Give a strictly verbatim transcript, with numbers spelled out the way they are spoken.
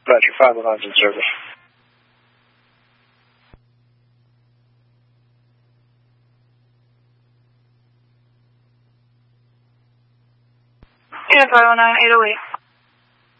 Roger, five one hundred service. Yeah, five one nine, eight oh eight.